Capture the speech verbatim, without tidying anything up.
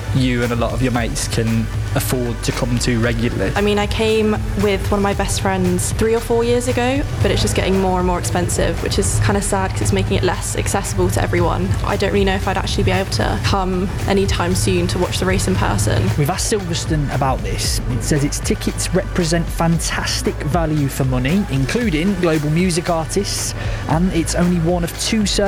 you and a lot of your mates can afford to come to regularly? I mean, I came with one of my best friends three or four years ago, but it's just getting more and more expensive, which is kind of sad because it's making it less accessible to everyone. I don't really know if I'd actually be able to come anytime soon to watch the race in person. We've asked Silverstone about this. It says its tickets represent fantastic value for money, including global music artists, and it's only one of two